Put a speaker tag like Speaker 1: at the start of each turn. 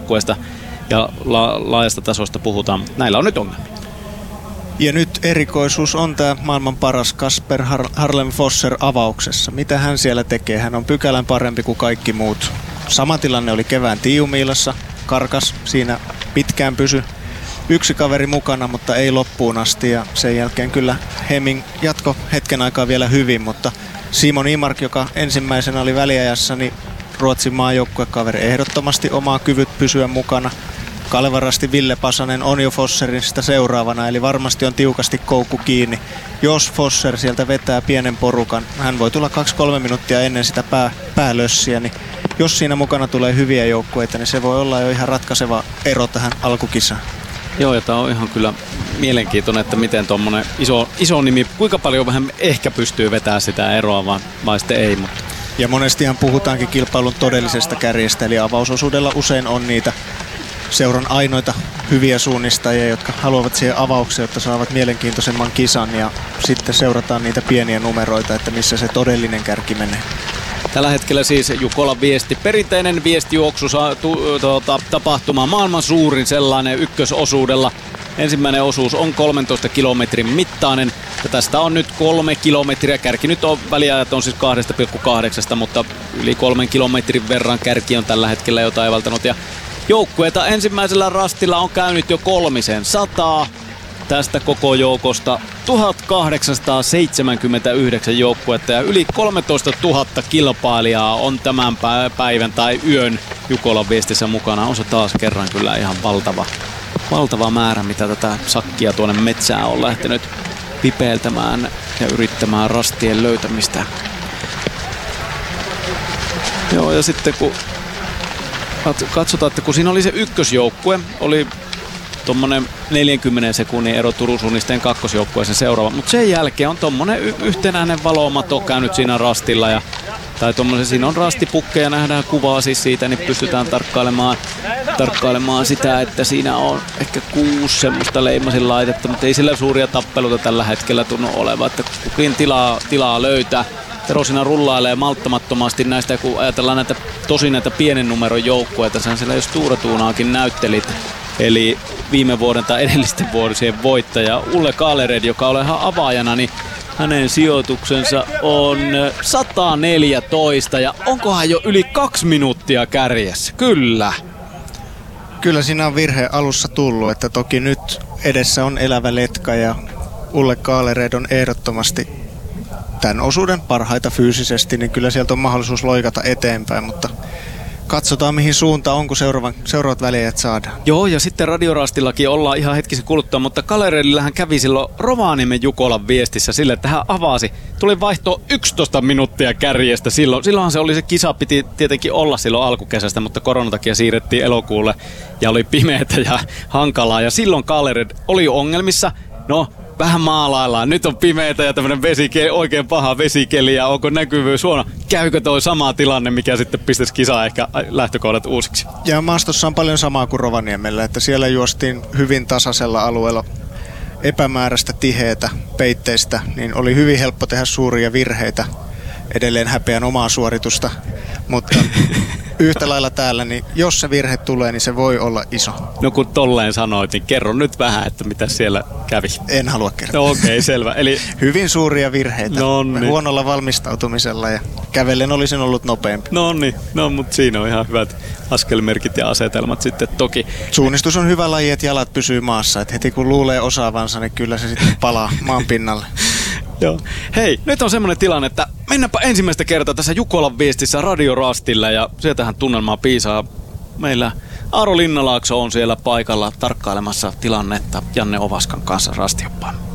Speaker 1: joukkueesta ja laajasta tasosta puhutaan. Näillä on nyt ongelmia.
Speaker 2: Ja nyt erikoisuus on tämä maailman paras Kasper Harlem Fosser avauksessa. Mitä hän siellä tekee? Hän on pykälän parempi kuin kaikki muut. Sama tilanne oli kevään Tiumiilassa. Karkas siinä pitkään pysy. Yksi kaveri mukana, mutta ei loppuun asti. Ja sen jälkeen kyllä Hemming jatko hetken aikaa vielä hyvin, mutta Simon Imark, joka ensimmäisenä oli väliajassa, niin Ruotsin maajoukkuekaveri ehdottomasti omaa kyvyt pysyä mukana. Kalevarasti Ville Pasanen on jo Fosserista seuraavana, eli varmasti on tiukasti koukku kiinni. Jos Fosser sieltä vetää pienen porukan, hän voi tulla 2-3 minuuttia ennen sitä päälössiä, niin jos siinä mukana tulee hyviä joukkueita, niin se voi olla jo ihan ratkaiseva ero tähän alkukisaan.
Speaker 1: Joo, ja tämä on ihan kyllä mielenkiintoinen, että miten tuommoinen iso nimi, kuinka paljon vähän ehkä pystyy vetämään sitä eroa, vai sitten ei. Mutta.
Speaker 2: Ja monestihan puhutaankin kilpailun todellisesta kärjestä, eli avausosuudella usein on niitä seuran ainoita hyviä suunnistajia, jotka haluavat siihen avaukseen, jotta saavat mielenkiintoisemman kisan, ja sitten seurataan niitä pieniä numeroita, että missä se todellinen kärki menee.
Speaker 1: Tällä hetkellä siis Jukolan viesti, perinteinen viestijuoksu tapahtuma, maailman suurin sellainen ykkösosuudella. Ensimmäinen osuus on 13 kilometrin mittainen ja tästä on nyt 3 kilometriä. Kärki nyt on, väliajat on siis 2,8, mutta yli 3 kilometrin verran kärki on tällä hetkellä jo taivaltanut. Ja joukkueita ensimmäisellä rastilla on käynyt jo 300. Tästä koko joukosta 1879 joukkuetta ja yli 13 000 kilpailijaa on tämän päivän tai yön Jukolan viestissä mukana. On se taas kerran kyllä ihan valtava määrä, mitä tätä sakkia tuonne metsään on lähtenyt pipeiltämään ja yrittämään rastien löytämistä. Joo, ja sitten kun katsotaan, että kun siinä oli se ykkösjoukkue, oli tommonen 40 sekunnin ero Turun Suunnisteen kakkosjoukkueeseen seuraava, mutta sen jälkeen on tommonen yhtenäinen valomato käynyt siinä rastilla tai tommosen, siinä on rastipukkeja, nähdään kuvaa siis siitä, niin pystytään tarkkailemaan sitä, että siinä on ehkä 6 semmoista leimasin laitetta, mutta ei sillä suuria tappeluita tällä hetkellä tunnu olevan, että kukin tilaa löytää. Tero siinä rullailee malttamattomasti näistä, kun ajatellaan näitä pienen numeron joukkueita, sehän siellä jos Tuuratuunaakin näyttelit, eli viime vuoden tai edellisten vuosien voittaja Ulle Kalered, joka on ihan avaajana, niin hänen sijoituksensa on 114 ja onkohan jo yli 2 minuuttia kärjessä? Kyllä.
Speaker 2: Kyllä siinä on virhe alussa tullut, että toki nyt edessä on elävä letka ja Ulle Kalered on ehdottomasti tämän osuuden parhaita fyysisesti, niin kyllä sieltä on mahdollisuus loikata eteenpäin, mutta katsotaan mihin suuntaan on, kun seuraavat väliajat saadaan.
Speaker 1: Joo, ja sitten radiorastillakin ollaan ihan hetkisen kuluttua, mutta Kaleredillähän kävi silloin Rovaniemen Jukolan viestissä sille, että hän avasi. Tuli vaihto 11 minuuttia kärjestä silloinhan se oli se kisa, piti tietenkin olla silloin alkukesästä, mutta koronan takia siirrettiin elokuulle ja oli pimeätä ja hankalaa. Ja silloin Kalered oli ongelmissa. No, vähän maalaillaan. Nyt on pimeätä ja tämmönen oikein paha vesikeli ja onko näkyvyys huono. Käykö toi sama tilanne, mikä sitten pistäisi kisaa ehkä lähtökohdat uusiksi?
Speaker 2: Ja maastossa on paljon samaa kuin Rovaniemellä, että siellä juostiin hyvin tasaisella alueella epämääräistä tiheätä peitteistä, niin oli hyvin helppo tehdä suuria virheitä. Edelleen häpeän omaa suoritusta, mutta yhtä lailla täällä, niin jos se virhe tulee, niin se voi olla iso.
Speaker 1: No kun tolleen sanoit, niin kerro nyt vähän, että mitä siellä kävi.
Speaker 2: En halua kertoa.
Speaker 1: No okei, selvä. Eli
Speaker 2: hyvin suuria virheitä.
Speaker 1: Nonni.
Speaker 2: Huonolla valmistautumisella ja kävellen olisin ollut nopeampi.
Speaker 1: No mutta siinä on ihan hyvät askelmerkit ja asetelmat sitten toki.
Speaker 2: Suunnistus on hyvä laji, että jalat pysyy maassa. Että heti kun luulee osaavansa, niin kyllä se sitten palaa maan pinnalle.
Speaker 1: Joo. Hei, nyt on semmoinen tilanne, että mennäänpä ensimmäistä kertaa tässä Jukolan viestissä radiorastilla ja sieltähän tunnelmaa piisaa. Meillä Aaro Linnalaakso on siellä paikalla tarkkailemassa tilannetta Janne Ovaskan kanssa rastioppaan.